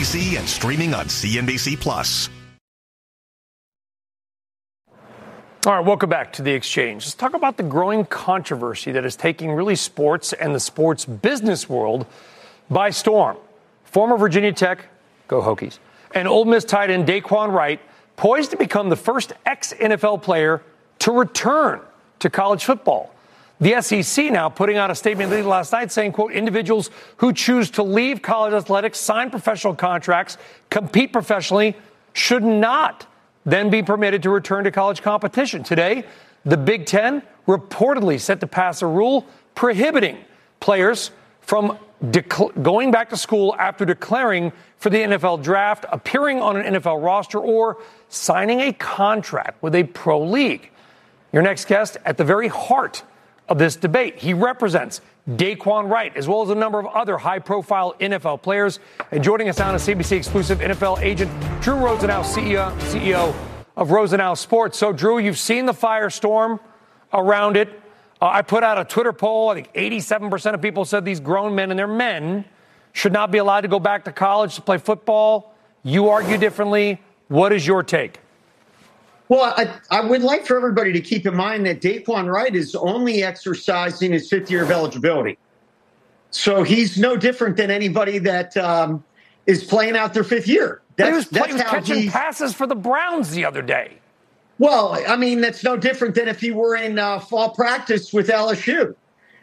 NBC and streaming on CNBC+. All right, welcome back to The Exchange. Let's talk about the growing controversy that is taking really sports and the sports business world by storm. Former Virginia Tech, go Hokies, and Ole Miss tight end Daquan Wright poised to become the first ex-NFL player to return to college football. The SEC now putting out a statement last night saying, quote, individuals who choose to leave college athletics, sign professional contracts, compete professionally, should not then be permitted to return to college competition. Today, the Big Ten reportedly set to pass a rule prohibiting players from going back to school after declaring for the NFL draft, appearing on an NFL roster, or signing a contract with a pro league. Your next guest at the very heart of this debate. He represents Daquan Wright, as well as a number of other high-profile NFL players. And joining us now is CNBC exclusive NFL agent Drew Rosenau, CEO of Rosenau Sports. So, Drew, you've seen the firestorm around it. I put out a Twitter poll. I think 87% of people said these grown men, and they're men, should not be allowed to go back to college to play football. You argue differently. What is your take? Well, I would like for everybody to keep in mind that Daquan Wright is only exercising his fifth year of eligibility. So he's no different than anybody that is playing out their fifth year. He was catching passes for the Browns the other day. Well, I mean, that's no different than if he were in fall practice with LSU.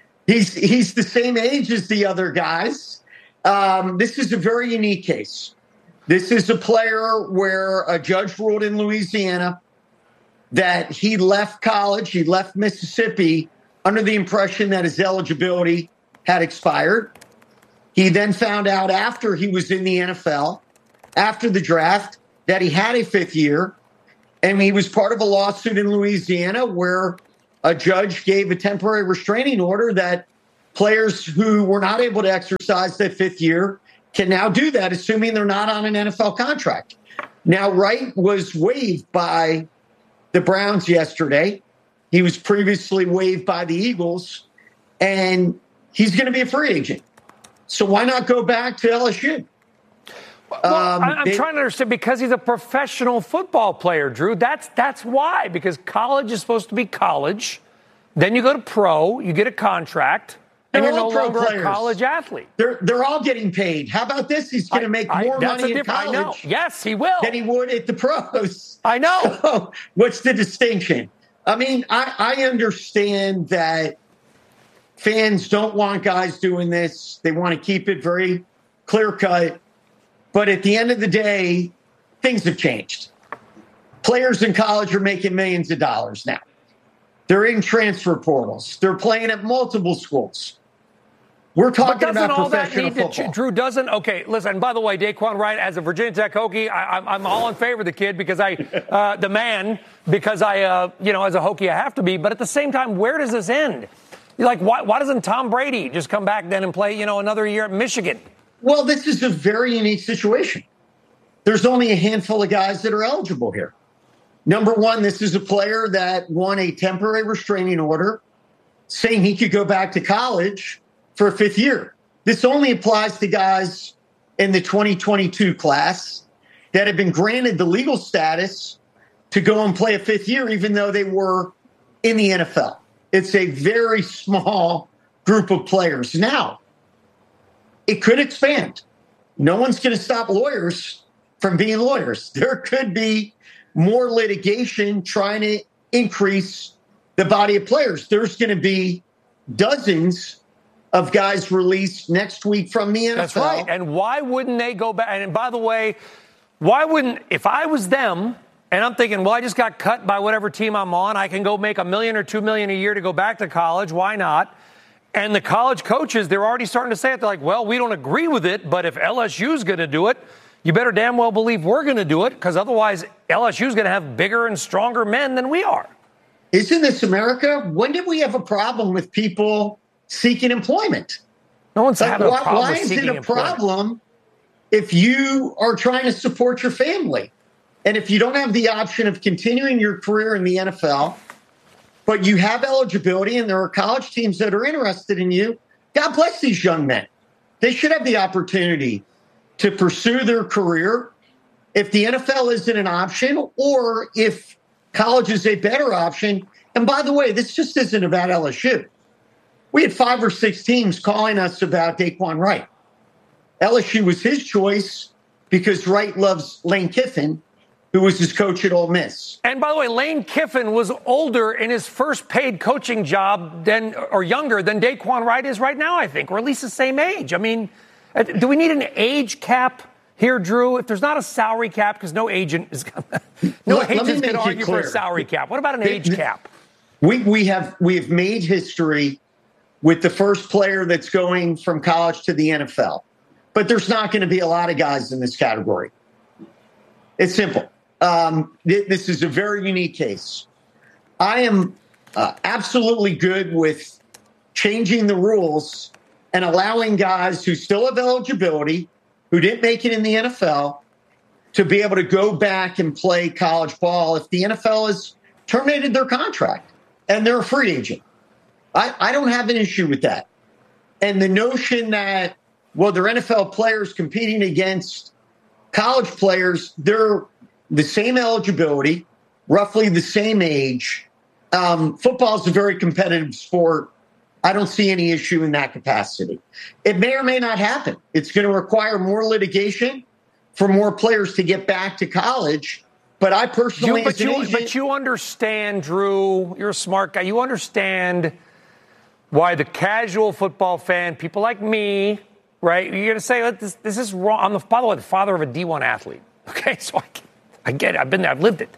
He's the same age as the other guys. This is a very unique case. This is a player where a judge ruled in Louisiana that he left college, he left Mississippi under the impression that his eligibility had expired. He then found out after he was in the NFL, after the draft, that he had a fifth year, and he was part of a lawsuit in Louisiana where a judge gave a temporary restraining order that players who were not able to exercise that fifth year can now do that, assuming they're not on an NFL contract. Now, Wright was waived by the Browns yesterday. He was previously waived by the Eagles, and he's going to be a free agent. So why not go back to LSU? Well, I'm trying to understand, because he's a professional football player, Drew. That's why, because college is supposed to be college. Then you go to pro, you get a contract, and you're no longer a college athlete. They're all getting paid. How about this? He's going to make more money in college. I know. Yes, he will. Than he would at the pros. I know. So what's the distinction? I mean, I understand that fans don't want guys doing this. They want to keep it very clear-cut. But at the end of the day, things have changed. Players in college are making millions of dollars now. They're in transfer portals. They're playing at multiple schools. We're talking about professional football. Drew doesn't. Okay, listen. By the way, Daquan Wright, as a Virginia Tech Hokie, I'm all in favor of the kid because the man, because I, as a Hokie, I have to be. But at the same time, where does this end? Like, why doesn't Tom Brady just come back then and play, another year at Michigan? Well, this is a very unique situation. There's only a handful of guys that are eligible here. Number one, this is a player that won a temporary restraining order saying he could go back to college for a fifth year. This only applies to guys in the 2022 class that have been granted the legal status to go and play a fifth year, even though they were in the NFL. It's a very small group of players. Now, it could expand. No one's going to stop lawyers from being lawyers. There could be more litigation trying to increase the body of players. There's going to be dozens of guys released next week from the NFL. That's right. And why wouldn't they go back? And by the way, why wouldn't, if I was them, and I'm thinking, well, I just got cut by whatever team I'm on, I can go make $1 million or $2 million a year to go back to college. Why not? And the college coaches, they're already starting to say it. They're like, well, we don't agree with it, but if LSU's going to do it, you better damn well believe we're going to do it, because otherwise LSU's going to have bigger and stronger men than we are. Isn't this America? When did we have a problem with people seeking employment? No one's having a problem why with seeking employment. Why is it a problem if you are trying to support your family? And if you don't have the option of continuing your career in the NFL, but you have eligibility and there are college teams that are interested in you, God bless these young men. They should have the opportunity to pursue their career if the NFL isn't an option or if college is a better option. And by the way, this just isn't about LSU. We had 5 or 6 teams calling us about Daquan Wright. LSU was his choice because Wright loves Lane Kiffin, who was his coach at Ole Miss. And by the way, Lane Kiffin was older in his first paid coaching job or younger than Daquan Wright is right now, I think, or at least the same age. I mean, do we need an age cap here, Drew? If there's not a salary cap, because no agent is going to argue for a salary cap. What about an age cap? We have made history with the first player that's going from college to the NFL. But there's not going to be a lot of guys in this category. It's simple. This is a very unique case. I am absolutely good with changing the rules and allowing guys who still have eligibility, who didn't make it in the NFL, to be able to go back and play college ball if the NFL has terminated their contract and they're a free agent. I don't have an issue with that. And the notion that, well, they're NFL players competing against college players, they're the same eligibility, roughly the same age. Football is a very competitive sport. I don't see any issue in that capacity. It may or may not happen. It's going to require more litigation for more players to get back to college. But I personally, but you understand, Drew, you're a smart guy. You understand why the casual football fan, people like me, right? You're going to say, this is wrong. I'm, by the way, the father of a D1 athlete. Okay, so I get it. I've been there. I've lived it.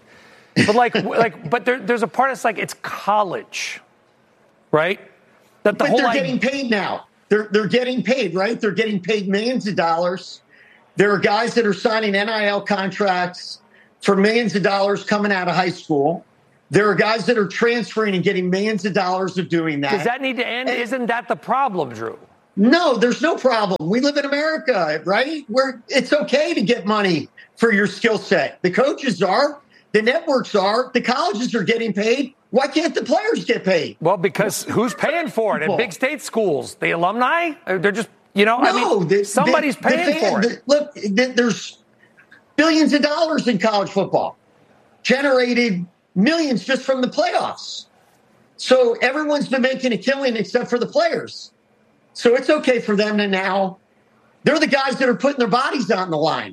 But but there's a part that's like, it's college, right? That the but they're getting paid now. They're getting paid, right? They're getting paid millions of dollars. There are guys that are signing NIL contracts for millions of dollars coming out of high school. There are guys that are transferring and getting millions of dollars of doing that. Does that need to end? Isn't that the problem, Drew? No, there's no problem. We live in America, right? Where it's okay to get money for your skill set. The coaches are, the networks are, the colleges are getting paid. Why can't the players get paid? Well, because who's paying for it? At big state schools, the alumni? They're just, somebody's paying for it. Look, there's billions of dollars in college football, generated millions just from the playoffs. So everyone's been making a killing except for the players. So it's okay for them to now, they're the guys that are putting their bodies on the line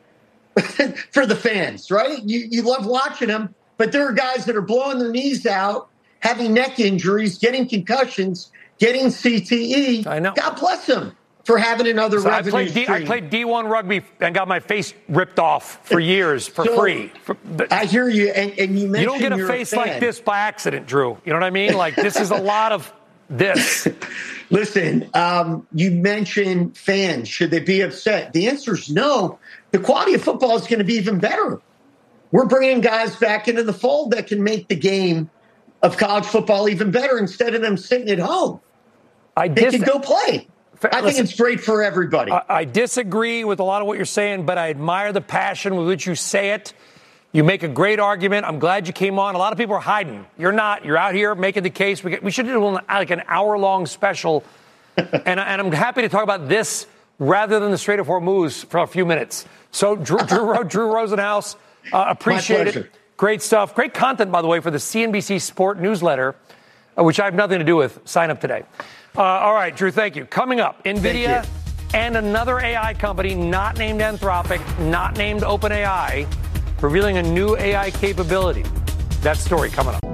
for the fans, right? You love watching them, but there are guys that are blowing their knees out, having neck injuries, getting concussions, getting CTE. I know. God bless them for having another revenue stream. I played D1 rugby and got my face ripped off for years for free. I hear you, and you mentioned you don't get a face like this by accident, Drew. You know what I mean? Like, this is a lot of this. Listen, you mentioned fans. Should they be upset? The answer is no. The quality of football is going to be even better. We're bringing guys back into the fold that can make the game of college football even better instead of them sitting at home. They can go play. I think it's great for everybody. I disagree with a lot of what you're saying, but I admire the passion with which you say it. You make a great argument. I'm glad you came on. A lot of people are hiding. You're not. You're out here making the case. We should do like an hour-long special, and I'm happy to talk about this rather than the Strait of Hormuz for a few minutes. So, Drew Rosenhaus, appreciate it. Great stuff. Great content, by the way, for the CNBC Sport newsletter, which I have nothing to do with. Sign up today. All right, Drew, thank you. Coming up, NVIDIA and another AI company not named Anthropic, not named OpenAI, revealing a new AI capability. That story coming up.